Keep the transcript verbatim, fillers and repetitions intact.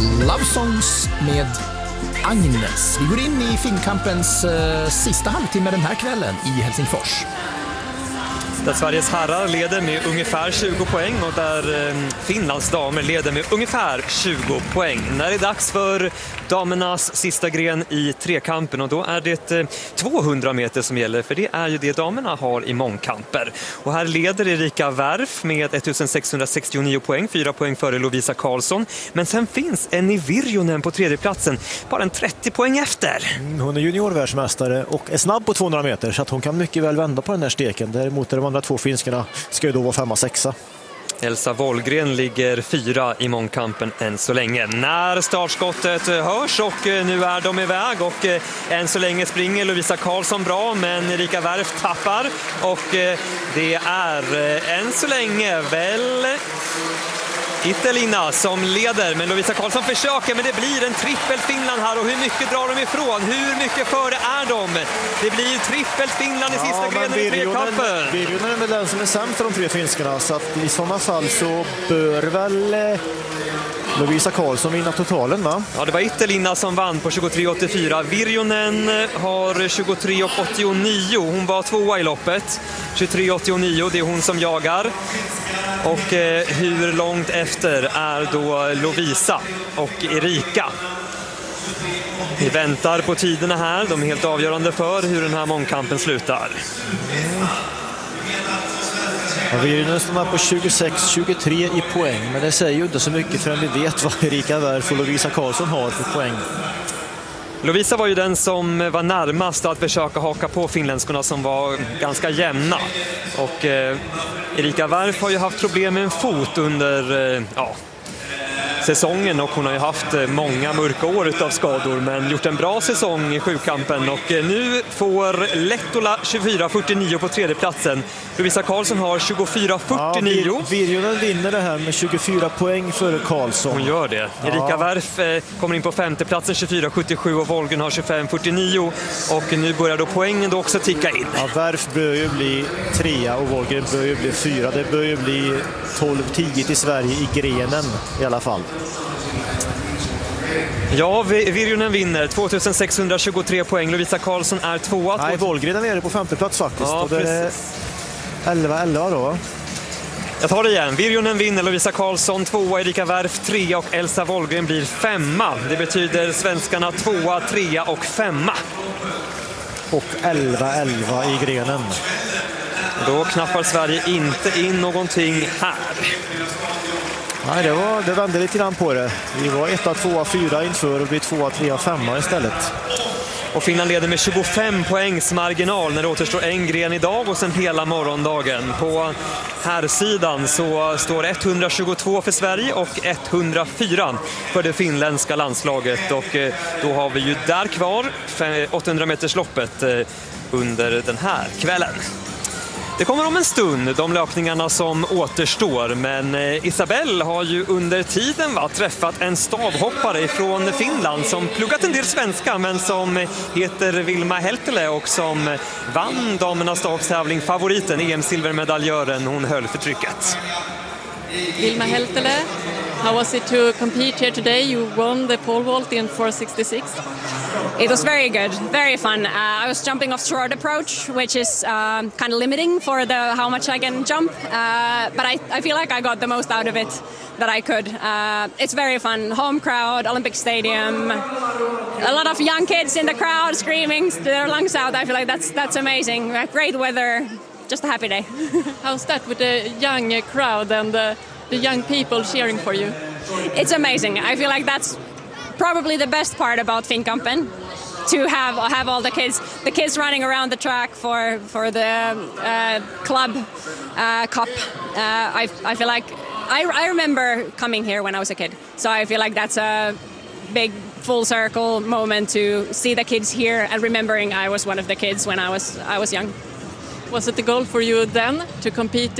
Love Songs med Agnes. Vi går in i Finnkampens eh, sista halvtimme den här kvällen i Helsingfors. Där Sveriges herrar leder med ungefär tjugo poäng och där eh, Finlands damer leder med ungefär tjugo poäng. När det är dags för damernas sista gren i trekampen och då är det eh, tvåhundra meter som gäller, för det är ju det damerna har i mångkamper. Och här leder Erika Wärf med ettusensexhundrasextionio poäng, fyra poäng före Lovisa Karlsson. Men sen finns Enni Virjonen på tredje platsen, bara en trettio poäng efter. Hon är juniorvärldsmästare och är snabb på tvåhundra meter så att hon kan mycket väl vända på den här steken. Däremot är de andra två finskarna ska ju då vara femma, sexa. Elsa Wollgren ligger fyra i mångkampen än så länge. När startskottet hörs och nu är de iväg och än så länge springer Lovisa Karlsson bra, men Erika Wärf tappar och det är än så länge väl Ittelina som leder, men Lovisa Karlsson försöker, men det blir en trippel Finland här. Och hur mycket drar de ifrån? Hur mycket före är de? Det blir trippel Finland i ja, sista grenen i trekampen. Virjonen är med den som är sämst av de tre finskarna, så att i sådana fall så bör väl eh, Lovisa Karlsson vinna totalen, va? Ja, det var Ittelina som vann på tjugotre åttiofyra. Virjonen har tjugotre åttionio. Hon var tvåa i loppet. tjugotre åttionio, det är hon som jagar. Och eh, hur långt efter är då Lovisa och Erika? Vi väntar på tiderna här. De är helt avgörande för hur den här mångkampen slutar. Ja, Virjonen står på tjugosex tjugotre i poäng, men det säger ju inte så mycket förrän vi vet vad Erika Wärf och Lovisa Karlsson har för poäng. Lovisa var ju den som var närmast att försöka haka på finländskorna som var ganska jämna. Och eh, Erika Wärf har ju haft problem med en fot under eh, ja, säsongen och hon har ju haft många mörka år utav skador, men gjort en bra säsong i sjukampen. Och eh, nu får Lehtola tjugofyra fyrtionio på tredje platsen. Lovisa Karlsson har tjugofyra fyrtionio. Ja, Virjonen vinner det här med tjugofyra poäng före Karlsson. Hon gör det. Ja. Erika Wärf eh, kommer in på femte platsen tjugofyra sjuttiosju och Wollgren har tjugofem fyrtionio. Och nu börjar då poängen då också ticka in. Ja, Wärf bör ju bli trea och Wollgren bör ju bli fyra. Det bör ju bli tolv tio till Sverige i grenen i alla fall. Ja, Virjonen vinner tvåtusensexhundratjugotre poäng. Lovisa Karlsson är tvåa. Nej, Wollgren är nere på femte plats faktiskt. Ja, och det är elva elva då. Jag tar det igen. Virjonen vinner, Lovisa Karlsson tvåa, Erika Wärf trea och Elsa Wollgren blir femma. Det betyder svenskarna tvåa, trea och femma. Och elva elva i grenen. Då knappar Sverige inte in någonting här. Nej, det, var, det vände lite grann på det. Vi var etta, tvåa, fyra inför och blir tvåa, trea, femma istället. Och Finland leder med tjugofem poängs marginal när det återstår en gren idag och sen hela morgondagen. På här sidan så står etthundratjugotvå för Sverige och etthundrafyra för det finländska landslaget. Och då har vi ju där kvar åttahundra meters loppet under den här kvällen. Det kommer om en stund, de löpningarna som återstår, men Isabelle har ju under tiden va, träffat en stavhoppare från Finland som pluggat en del svenska men som heter Vilma Heltele och som vann damernas stavtävling favoriten, E M-silvermedaljören. Hon höll för trycket. Vilma Heltele, how was it to compete here today? You won the pole vault in four sixty-six. It was very good, very fun. Uh, I was jumping off short approach, which is uh, kind of limiting for the how much I can jump. Uh, but I, I feel like I got the most out of it that I could. Uh, it's very fun. Home crowd, Olympic Stadium, a lot of young kids in the crowd screaming their lungs out. I feel like that's that's amazing. Great weather, just a happy day. How's that with the young crowd and the, the young people cheering for you? It's amazing. I feel like that's probably the best part about Finnkampen, to have have all the kids, the kids running around the track for for the uh, club uh, cup. Uh, I I feel like I I remember coming here when I was a kid, so I feel like that's a big full circle moment to see the kids here and remembering I was one of the kids when I was I was young. Was it the goal for you then to compete